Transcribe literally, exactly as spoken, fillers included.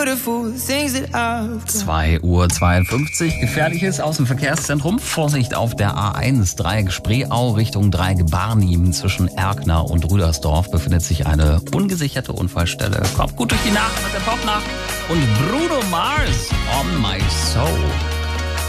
zwei Uhr zweiundfünfzig, gefährliches aus dem Verkehrszentrum. Vorsicht auf der A eins, Dreieck Spreeau Richtung Dreieck Barnim. Zwischen Erkner und Rüdersdorf befindet sich eine ungesicherte Unfallstelle. Kommt gut durch die Nacht mit der Popnacht und Bruno Mars on my soul.